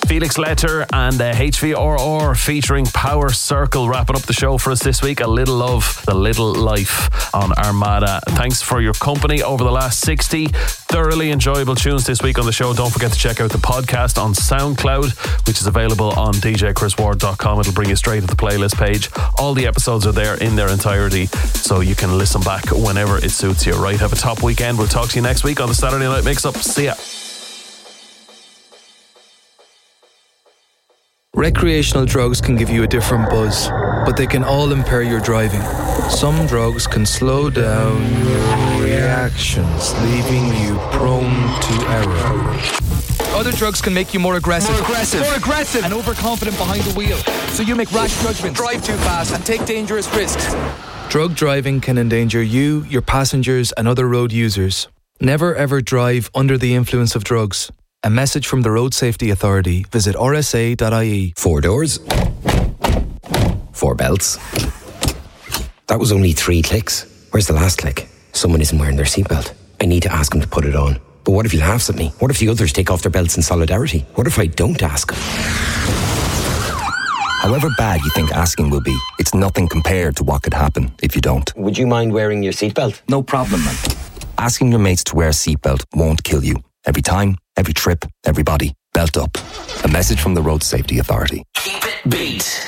Felix Letter and HVRR featuring Power Circle wrapping up the show for us this week. A Little Love, The Little Life on Armada. Thanks for your company over the last 60 thoroughly enjoyable tunes this week on the show. Don't forget to check out the podcast on SoundCloud, which is available on djchrisward.com. It'll bring you straight to the playlist page. All the episodes are there in their entirety, so you can listen back whenever it suits you. Right, have a top weekend. We'll talk to you next week on the Saturday Night Mix-Up. See ya. Recreational drugs can give you a different buzz, but they can all impair your driving. Some drugs can slow down your reactions, leaving you prone to error. Other drugs can make you more aggressive, and overconfident behind the wheel, so you make rash judgments, drive too fast, and take dangerous risks. Drug driving can endanger you, your passengers, and other road users. Never ever drive under the influence of drugs. A message from the Road Safety Authority. Visit rsa.ie. 4 doors. 4 belts. That was only 3 clicks. Where's the last click? Someone isn't wearing their seatbelt. I need to ask him to put it on. But what if he laughs at me? What if the others take off their belts in solidarity? What if I don't ask him? However bad you think asking will be, it's nothing compared to what could happen if you don't. Would you mind wearing your seatbelt? No problem, man. Asking your mates to wear a seatbelt won't kill you. Every time, every trip, everybody, belt up. A message from the Road Safety Authority. Keep it beat.